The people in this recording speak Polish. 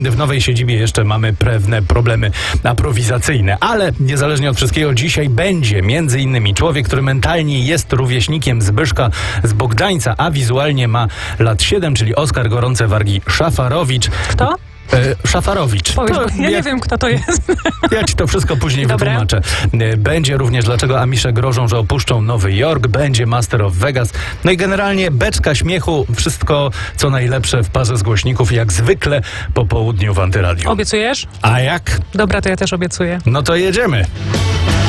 W nowej siedzibie jeszcze mamy pewne problemy aprowizacyjne, ale niezależnie od wszystkiego dzisiaj będzie między innymi człowiek, który mentalnie jest rówieśnikiem Zbyszka z Bogdańca, a wizualnie ma lat 7, czyli Oskar Gorące Wargi Szafarowicz. Kto? Szafarowicz. Powiedz, ja nie wiem, kto to jest. Ja ci to wszystko później Dobra. wytłumaczę. Będzie również, dlaczego Amisze grożą, że opuszczą Nowy Jork. Będzie Master of Vegas. No i generalnie beczka śmiechu. Wszystko, co najlepsze w parze z głośników, jak zwykle po południu w Antyradiu. Obiecujesz? A jak? Dobra, to ja też obiecuję. No to jedziemy.